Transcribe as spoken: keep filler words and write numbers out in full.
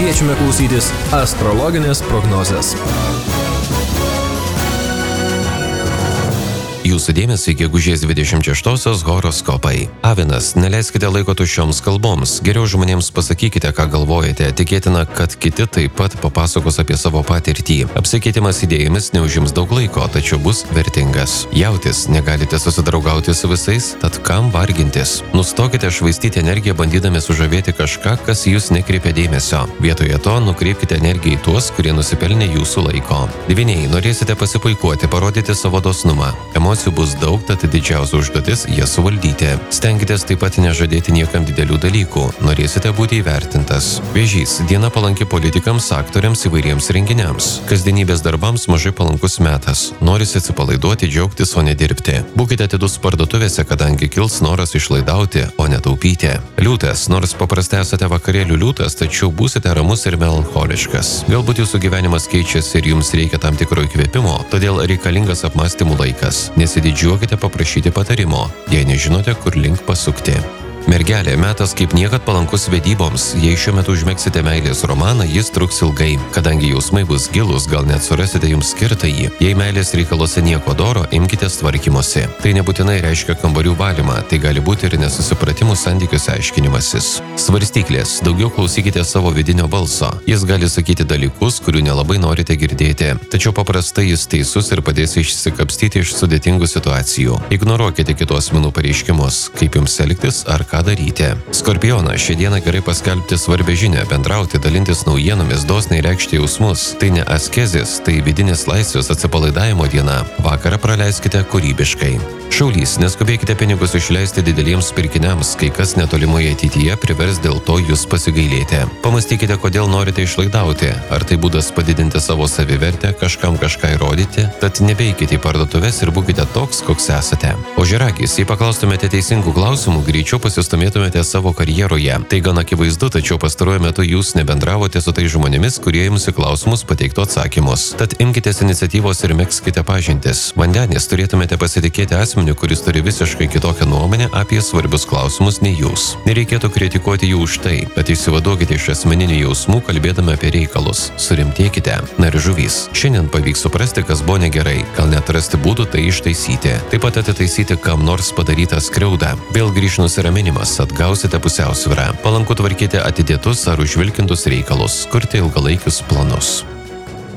Kviečiame klausytis astrologinės prognozės. Jūsų dėmesį gegužės dvidešimt šeštosios horoskopai. Avinas, neleiskite laiko tuščioms kalboms. Geriau žmonėms pasakykite, ką galvojate. Tikėtina, kad kiti taip pat papasakos apie savo patirtį. Apsikeitimas idėjomis neužims daug laiko, tačiau bus vertingas. Jautis, negalite susidraugauti su visais, tad kam vargintis? Nustokite švaistyti energiją bandydami sužavėti kažką, kas jūs nekreipia dėmesio. Vietoje to nukreipkite energiją į tuos, kurie nusipelnė jūsų laiko. Dvyniai, norėsite pasipuikuoti, parodyti savo dosnumą. Emocijų bus daug, tad didžiausia užduotis jas suvaldyti. Stenkitės taip pat nežadėti niekam didelių dalykų. Norėsite būti įvertintas. Vėžys, diena palanki politikams, aktoriams, įvairiems renginiams. Kasdienybės darbams mažai palankus metas. Norisi atsipalaiduoti, džiaugtis, o ne dirbti. Būkite atidus parduotuvėse, kadangi kils noras išlaidauti, o ne taupyti. Liūtas, nors paprastai esate vakarėlių liūtas, tačiau būsite ramus ir melancholiškas. Galbūt jūsų gyvenimas keičiasi ir jums reikia tam tikro įkvėpimo, todėl reikalingas apmąstymų laikas. Nesididžiuokite paprašyti patarimo, jei nežinote, kur link pasukti. Mergelė, metas kaip niekad palankus vedyboms. Jei šiuo metu užmegsite meilės romaną, jis truks ilgai. Kadangi jausmai bus gilus, gal net surasite jums skirtą jį. Jei meilės reikaluose nieko doro, imkitės tvarkymosi. Tai nebūtinai reiškia kambarių valymą, tai gali būti ir nesusipratimų santykiuose aiškinimasis. Svarstyklės, daugiau klausykite savo vidinio balso. Jis gali sakyti dalykus, kurių nelabai norite girdėti. Tačiau paprastai jis teisus ir padės išsikapstyti iš sudėtingų situacijų. Ignoruokite kitų asmenų pareiškimus, kaip jums elgtis ar ką daryti. Skorpionas, šią dieną gerai paskelbti svarbią žinią, bendrauti, dalintis naujienomis, dosniai reikšti jausmus. Tai ne askezės, tai vidinės laisvės atsipalaidavimo diena. Vakarą praleiskite kūrybiškai. Šaulys, neskubėkite pinigus išleisti dideliems pirkiniams, kai kas netolimoje ateityje privers dėl to jūs pasigailėti. Pamastykite, kodėl norite išlaidauti. Ar tai būdas padidinti savo savivertę, kažkam kažką įrodyti? Tad nebeikite į parduotuves ir būkite toks, koks esate. Ožiaragis, jei paklaustumėte teisingų klausimų, greičiau pasistumėtumėte savo karjeroje. Tai gan akivaizdu, tačiau pastaruoju metu jūs nebendravote su tai žmonėmis, kurie jums į klausimus pateiktų atsakymus. Tad imkitės iniciatyvos ir megzkite pažintis. Vandenis, turėtumėte pasitikėti asmeniu, kuris turi visiškai kitokią nuomonę apie svarbius klausimus nei jūs. Nereikėtų kritikuoti jų už tai, bet išsivaduokite iš asmeninių jausmų, kalbėdami apie reikalus. Surimtėkite. Na ir žuvys. Šiandien pavyks suprasti, kas buvo negerai, gal net rasti būdų tai ištaisyti. Taip pat atitaisyti kam nors padarytą skriaudą. Vėl grįš nusiraminimas, atgausite pusiausvyrą. Palanku tvarkyti atidėtus ar užvilkintus reikalus, kurti ilgalaikius planus.